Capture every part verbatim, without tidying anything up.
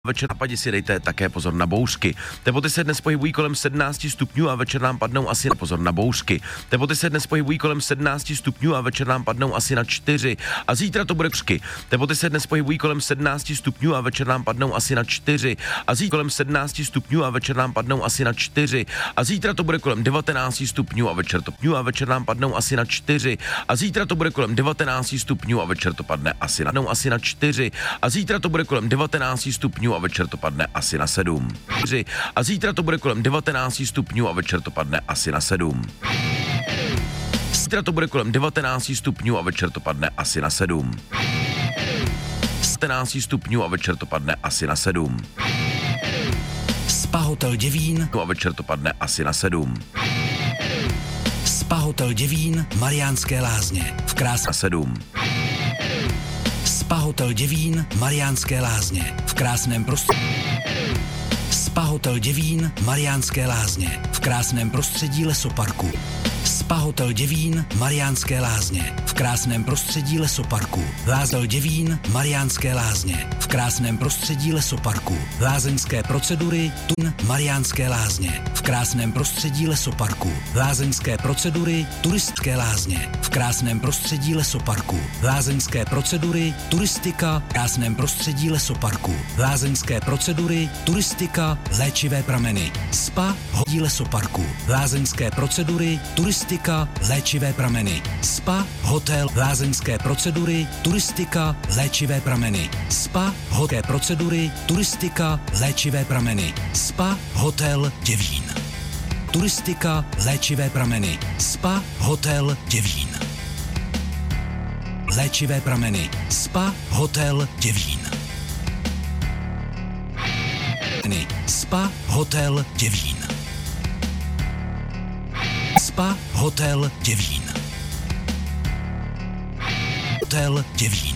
Večer na západě si dejte také pozor na bouřky. Teploty se dnes pohybují kolem sedmnáct stupňů a večer nám padnou asi na pozor na bouřky. Teploty se dnes pohybují kolem sedmnáct stupňů a večer nám padnou asi na čtyři. A zítra to bude křky. Teploty se dnes pohybují kolem sedmnáct stupňů a večer nám padnou asi na čtyři. A zítra kolem sedmnáct stupňů a večer nám padnou asi na čtyři. A zítra to bude kolem devatenáct stupňů a večer to pňů a večer nám padnou asi na čtyři. A zítra to bude kolem devatenáct stupňů a večer to padne asi na, asi na čtyři. A zítra to bude kolem devatenáct stupňů a večer to padne asi na sedm. A zítra to bude kolem devatenáct stupňů a večer to padne asi na sedm. Zítra to bude kolem devatenáct stupňů a večer to padne asi na sedm. devatenáct stupňů a večer to padne asi na sedm. Spa Hotel Děvín a večer to padne asi na sedm. Spa Hotel Děvín, Mariánské Lázně v krás Na sedm. Spa Hotel Děvín, Mariánské Lázně v krásném prostředí. Spa Hotel Děvín, Mariánské Lázně v krásném prostředí lesoparku. Spa Hotel Děvín, Mariánské Lázně v krásném prostředí lesoparku. Lázel Děvín, Mariánské Lázně v krásném prostředí lesoparku. Lázeňské procedury Tun Mariánské Lázně v krásném prostředí lesoparku. Lázeňské procedury Turistické Lázně v krásném prostředí lesoparku. Lázeňské procedury Turistika v krásném prostředí lesoparku. Lázeňské procedury Turistika Léčivé prameny. Spa Hodí lesoparku. Lázeňské procedury Turistika Léčivé prameny. Spa Hotel Lázeňské procedury Turistika Léčivé prameny. Spa Hotel procedury Turistika Léčivé prameny. Spa Hotel Děvín. Turistika Léčivé prameny. Spa Hotel Děvín. Léčivé prameny. Spa Hotel Děvín. Spa Hotel Děvín. Spa Hotel Děvín. Hotel Děvín.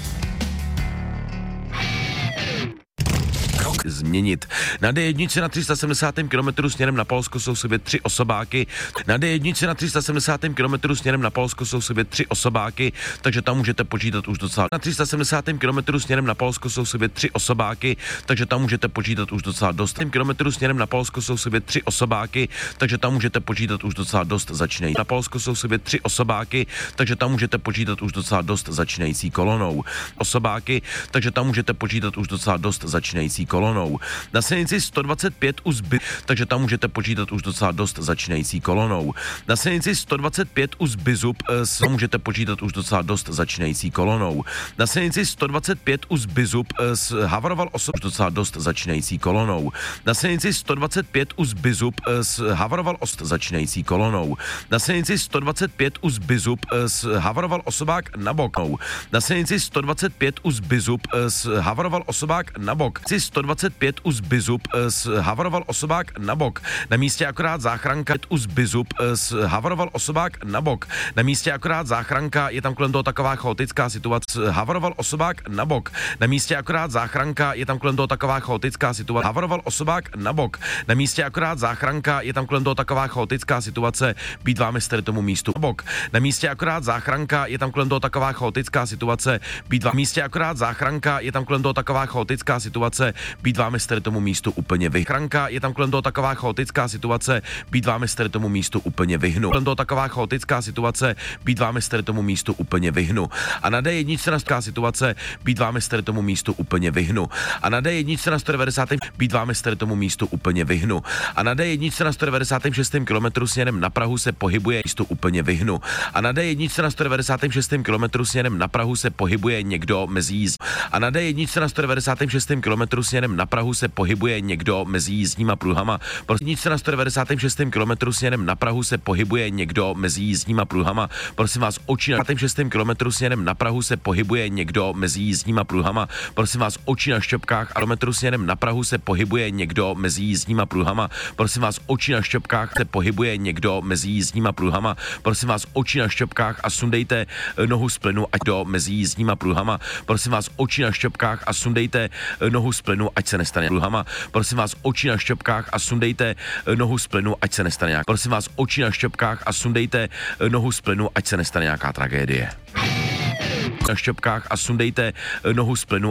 Změnit. Na D jedna na tři sta sedmdesát kilometrů směrem na Polsko jsou sobě tři osobáky. Na D jedna na tři sta sedmdesát kilometrů směrem na Polsko jsou sobě tři osobáky, takže tam můžete počítat už docela. Na tři sta sedmdesát kilometrů směrem na Polsko jsou sobě tři osobáky, takže tam můžete počítat už docela dost. kilometrů směrem na Polsko jsou sobě tři osobáky, takže tam můžete počítat už docela dost začínající. Na Polsko jsou sobě tři osobáky, takže tam můžete počítat už docela dost začínající kolonou. Osobáky, takže tam můžete počítat už docela dost začínající kolonou. Na silnici sto dvacet pět u Zby, takže tam můžete počítat už docela dost začínající kolonou. Na silnici sto dvacet pět u Zbyzub, s, můžete počítat už docela dost začínající kolonou. Na silnici sto dvacet pět u Zbyzub s, havaroval osob už docela dost začínající kolonou. Na silnici sto dvacet pět u Zbyzub s, havaroval osob začínající kolonou. Na silnici sto dvacet pět u Zbyzub s, havaroval osobák na bok. Na silnici sto dvacet pět u Zbyzub s, havaroval osobák na bok. sto dvacet pět u Zbyzub s, havaroval osobák na bok. Na místě akorát záchranka u Zbyzub s, havaroval osobák na bok. Na místě akorát záchranka, je tam kolem toho taková chaotická situace. Havaroval osobák na bok. Na místě akorát záchranka, je tam kolem toho taková chaotická situace. Havaroval osobák na bok. Na místě akorát záchranka, je tam kolem toho taková chaotická situace. Být vámi z tomu místu na bok. Na místě akorát záchranka, je tam kolem toho taková chaotická situace. Být vám místě akorát záchranka, je tam kolem toho taková chaotická situace. Být vámi z tomu místu úplně vychranka, je tam kolem toho taková chaotická situace. Být vámi z tomu místu úplně vyhnu. Kolem toho taková chaotická situace. Být vámi z tomu místu úplně vyhnu. A na D jedna na situace. Být vámi z tomu místu úplně vyhnu. A na D jedna na sto devadesát být vámi z tomu místu úplně vyhnu. A na D jedna na sto devadesát šest kilometru směrem na Prahu se pohybuje místu úplně vyhnu. A na D jedna na sto devadesát šest kilometru směrem na Prahu se pohybuje někdo mezi jízdní. A na D jedna na sto devadesát šest kilometru směrem na Prahu se pohybuje někdo mezi jízdníma pruhama. Prosím na sto devadesát šest kilometru směrem na Prahu se pohybuje někdo mezi jízdníma pruhama. Prosím vás, oči na šest kilometru směrem na Prahu se pohybuje někdo mezi jízdníma pruhama. Prosím vás, oči na šťopkách a kilometru směrem na Prahu se pohybuje někdo mezi jízdníma pruhama. Prosím vás, oči na šťopkách se pohybuje někdo mezi jízdníma pruhama. Prosím vás, oči na šťopkách a sundejte nohu z plynu, ať do mezi jízdníma pruhama. Prosím vás, oči na šťopkách a sundejte nohu z plynu, ať se nestane pruhama. Prosím vás, oči na šťopkách a sundejte nohu z plynu, ať se nestane nějak. Prosím vás, oči na šťopkách a sundejte nohu z plynu, ať se nestane nějaká tragédie. Na šťopkách a sundejte nohu z plynu.